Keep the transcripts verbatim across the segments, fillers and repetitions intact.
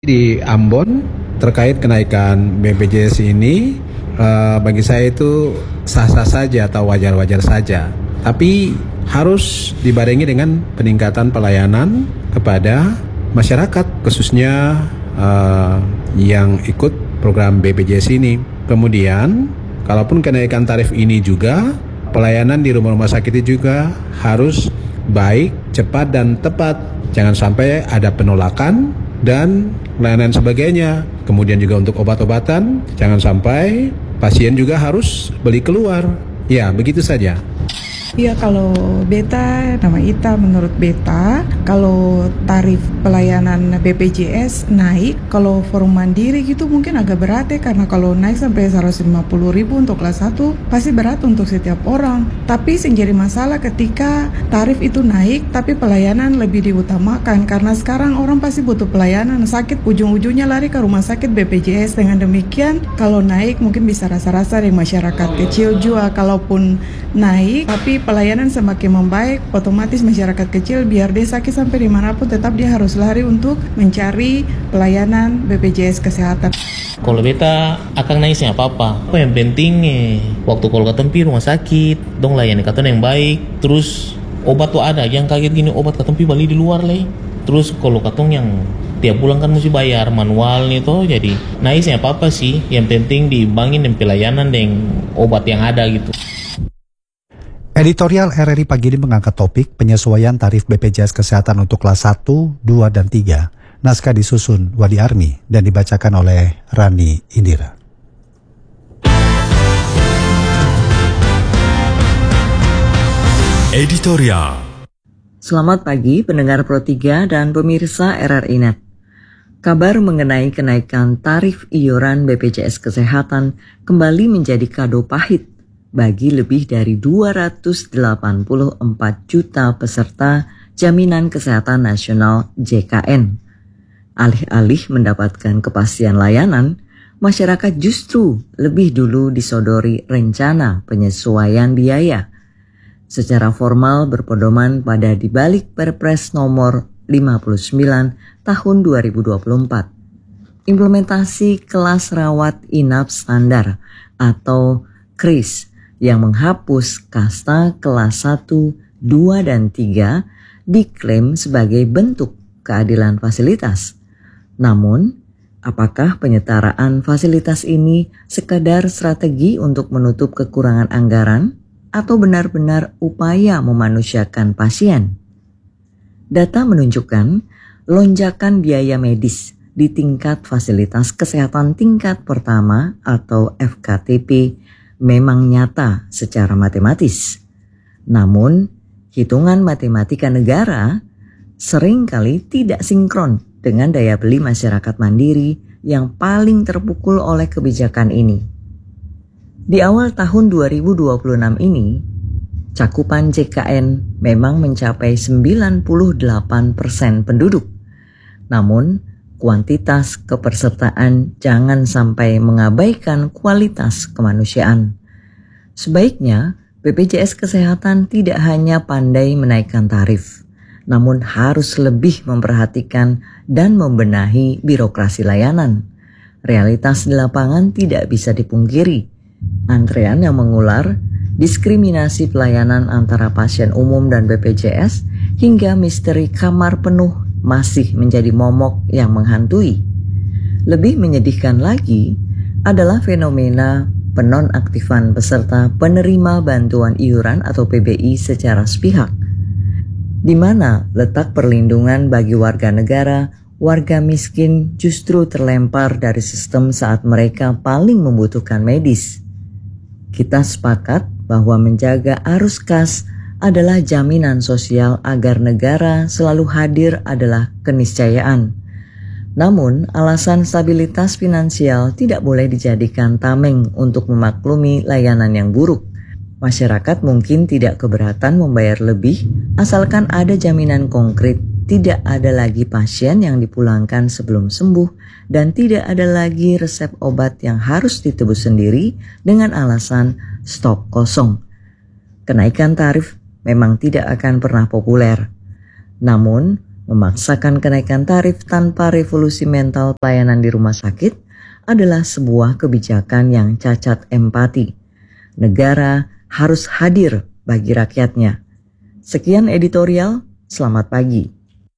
Di Ambon terkait kenaikan B P J S ini eh, bagi saya itu sah-sah saja atau wajar-wajar saja. Tapi harus dibarengi dengan peningkatan pelayanan kepada masyarakat khususnya eh, yang ikut program B P J S ini. Kemudian kalaupun kenaikan tarif ini juga pelayanan di rumah-rumah sakit itu juga harus baik, cepat dan tepat. Jangan sampai ada penolakan dan lain-lain sebagainya. Kemudian juga untuk obat-obatan, jangan sampai pasien juga harus beli keluar. Ya, begitu saja. Iya, kalau Beta, nama Ita, menurut Beta, kalau tarif pelayanan B P J S naik, kalau forum mandiri gitu mungkin agak berat ya, karena kalau naik sampai seratus lima puluh ribu untuk kelas satu, pasti berat untuk setiap orang. Tapi yang jadi masalah ketika tarif itu naik, tapi pelayanan lebih diutamakan, karena sekarang orang pasti butuh pelayanan, sakit ujung-ujungnya lari ke rumah sakit B P J S. Dengan demikian, kalau naik mungkin bisa rasa-rasa dari masyarakat kecil juga, kalaupun naik, tapi pelayanan semakin membaik, otomatis masyarakat kecil biar dia sakit sampai dimanapun tetap dia harus lari untuk mencari pelayanan B P J S kesehatan. Kalau beta akan naisnya apa-apa, apa yang penting eh, waktu kalau katong pi rumah sakit, dong layani katong yang baik, terus obat tuh ada, yang kaget gini obat katong pi beli di luar leh. Terus kalau katong yang tiap bulan kan mesti bayar manual nih toh, jadi naisnya apa-apa sih, yang penting diimbangin dengan pelayanan dengan obat yang ada gitu. Editorial R R I pagi ini mengangkat topik penyesuaian tarif B P J S Kesehatan untuk kelas satu, dua, dan tiga. Naskah disusun Wadi Armi dan dibacakan oleh Rani Indira. Editorial. Selamat pagi pendengar Pro tiga dan pemirsa R R I Net. Kabar mengenai kenaikan tarif iuran B P J S Kesehatan kembali menjadi kado pahit bagi lebih dari dua ratus delapan puluh empat juta peserta Jaminan Kesehatan Nasional J K N. Alih-alih mendapatkan kepastian layanan, masyarakat justru lebih dulu disodori rencana penyesuaian biaya. Secara formal berpedoman pada dibalik Perpres nomor lima puluh sembilan tahun dua ribu dua puluh empat. Implementasi kelas rawat inap standar atau K R I S yang menghapus kasta kelas satu, dua, dan tiga diklaim sebagai bentuk keadilan fasilitas. Namun, apakah penyetaraan fasilitas ini sekadar strategi untuk menutup kekurangan anggaran atau benar-benar upaya memanusiakan pasien? Data menunjukkan lonjakan biaya medis di tingkat fasilitas kesehatan tingkat pertama atau F K T P memang nyata secara matematis. Namun, hitungan matematika negara seringkali tidak sinkron dengan daya beli masyarakat mandiri yang paling terpukul oleh kebijakan ini. Di awal tahun dua ribu dua puluh enam ini, cakupan J K N memang mencapai sembilan puluh delapan persen penduduk. Namun, kuantitas kepesertaan jangan sampai mengabaikan kualitas kemanusiaan. Sebaiknya B P J S Kesehatan tidak hanya pandai menaikkan tarif, namun harus lebih memperhatikan dan membenahi birokrasi layanan. Realitas di lapangan tidak bisa dipungkiri. Antrean yang mengular, diskriminasi pelayanan antara pasien umum dan B P J S, hingga misteri kamar penuh masih menjadi momok yang menghantui. Lebih menyedihkan lagi adalah fenomena penonaktifan peserta penerima bantuan iuran atau P B I secara sepihak, di mana letak perlindungan bagi warga negara, warga miskin justru terlempar dari sistem saat mereka paling membutuhkan medis. Kita sepakat bahwa menjaga arus kas adalah jaminan sosial agar negara selalu hadir adalah keniscayaan. Namun, alasan stabilitas finansial tidak boleh dijadikan tameng untuk memaklumi layanan yang buruk. Masyarakat mungkin tidak keberatan membayar lebih, asalkan ada jaminan konkret, tidak ada lagi pasien yang dipulangkan sebelum sembuh, dan tidak ada lagi resep obat yang harus ditebus sendiri dengan alasan stok kosong. Kenaikan tarif memang tidak akan pernah populer. Namun, Memaksakan kenaikan tarif tanpa revolusi mental pelayanan di rumah sakit adalah sebuah kebijakan yang cacat empati. Negara harus hadir bagi rakyatnya. Sekian editorial, selamat pagi.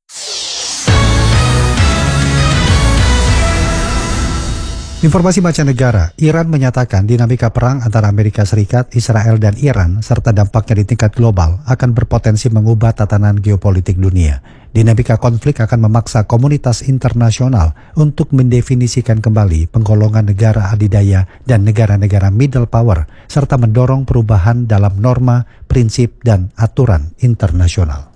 Informasi mancanegara, Iran menyatakan dinamika perang antara Amerika Serikat, Israel, dan Iran serta dampaknya di tingkat global akan berpotensi mengubah tatanan geopolitik dunia. Dinamika konflik akan memaksa komunitas internasional untuk mendefinisikan kembali penggolongan negara adidaya dan negara-negara middle power, serta mendorong perubahan dalam norma, prinsip, dan aturan internasional.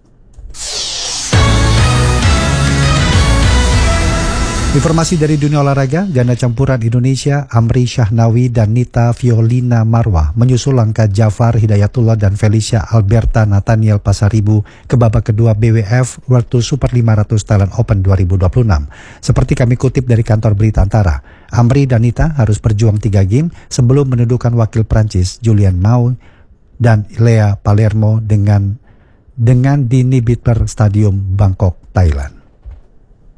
Informasi dari dunia olahraga, ganda campuran Indonesia Amri Syahnawi dan Nita Violina Marwah menyusul langkah Jafar Hidayatullah dan Felicia Alberta Nathaniel Pasaribu ke babak kedua B W F World Tour Super lima ratus Thailand Open dua ribu dua puluh enam. Seperti kami kutip dari kantor berita Antara, Amri dan Nita harus berjuang tiga game sebelum mendudukan wakil Prancis Julian Mau dan Lea Palermo dengan dengan di Nibitper Stadium Bangkok, Thailand.